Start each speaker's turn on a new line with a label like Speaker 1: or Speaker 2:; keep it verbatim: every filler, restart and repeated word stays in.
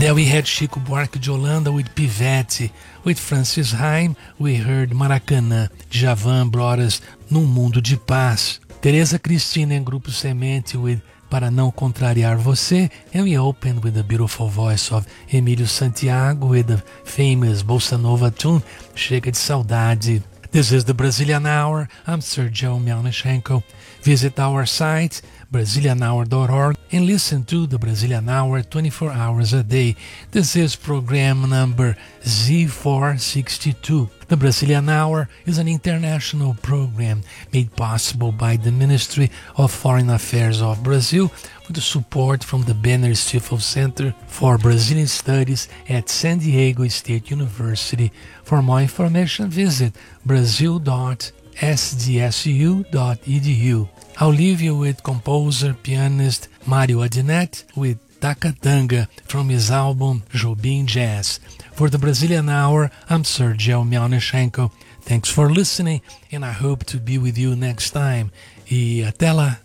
Speaker 1: There we had Chico Buarque de Holanda with Pivete. With Francis Haim, we heard Maracanã. Djavan brought us Num Mundo de Paz. Teresa Cristina and Grupo Semente with Para Não Contrariar Você. And we opened with the beautiful voice of Emílio Santiago with the famous Bossa Nova tune, Chega de Saudade. This is the Brazilian Hour. I'm Sergio Melnichenko. Visit our site, Brazilian hour dot org, and listen to the Brazilian Hour twenty-four hours a day. This is program number Z four sixty-two. The Brazilian Hour is an international program made possible by the Ministry of Foreign Affairs of Brazil with the support from the Benner Stifel Center for Brazilian Studies at San Diego State University. For more information, visit brazil dot s d s u dot e d u. I'll leave you with composer, pianist Mario Adnet with Takatanga from his album Jobim Jazz. For the Brazilian Hour, I'm Sergio Melnichenko. Thanks for listening, and I hope to be with you next time. E até lá!